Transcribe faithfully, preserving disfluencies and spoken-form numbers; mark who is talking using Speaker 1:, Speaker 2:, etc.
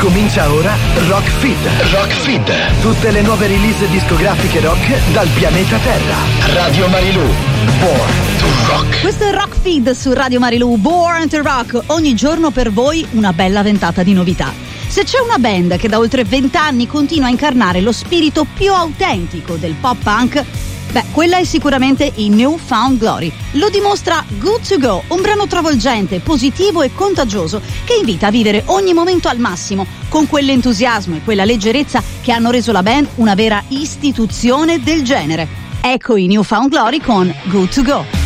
Speaker 1: Comincia ora Rock Feed. Rock Feed. Tutte le nuove release discografiche rock dal pianeta Terra. Radio Marilù. Born to Rock.
Speaker 2: Questo è Rock Feed su Radio Marilù. Born to Rock. Ogni giorno per voi una bella ventata di novità. Se c'è una band che da oltre vent'anni continua a incarnare lo spirito più autentico del pop punk, beh, quella è sicuramente i New Found Glory. Lo dimostra Good to Go, un brano travolgente, positivo e contagioso che invita a vivere ogni momento al massimo, con quell'entusiasmo e quella leggerezza che hanno reso la band una vera istituzione del genere. Ecco i New Found Glory con Good to Go.